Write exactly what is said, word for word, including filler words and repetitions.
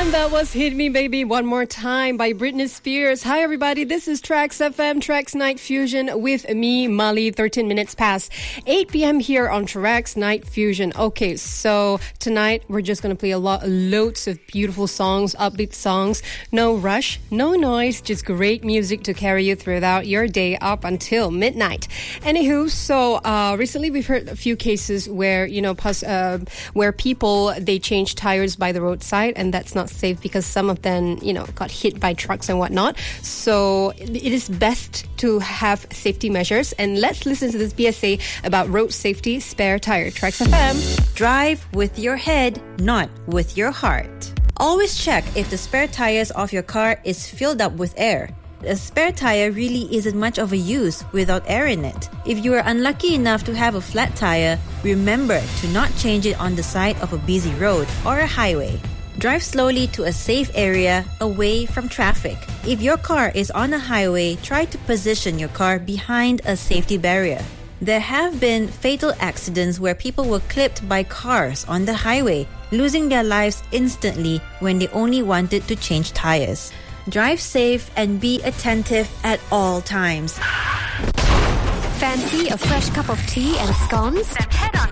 And that was Hit Me Baby One More Time by Britney Spears. Hi everybody, this is Trax F M, Trax Night Fusion with me, Molly, thirteen minutes past eight p.m. here on Trax Night Fusion. Okay, so tonight we're just going to play a lot, loads of beautiful songs, upbeat songs. No rush, no noise, just great music to carry you throughout your day up until midnight. Anywho, so uh, recently we've heard a few cases where, you know, pos- uh, where people, they change tires by the roadside, and that's not safe because some of them, you know, got hit by trucks and whatnot. So it is best to have safety measures. And let's listen to this P S A about road safety. Spare tire. Trax F M. Drive with your head, not with your heart. Always check if the spare tires of your car is filled up with air. A spare tire really isn't much of a use without air in it. If you are unlucky enough to have a flat tire, remember to not change it on the side of a busy road or a highway. Drive slowly to a safe area away from traffic. If your car is on a highway, try to position your car behind a safety barrier. There have been fatal accidents where people were clipped by cars on the highway, losing their lives instantly when they only wanted to change tires. Drive safe and be attentive at all times. Fancy a fresh cup of tea and scones? Then head on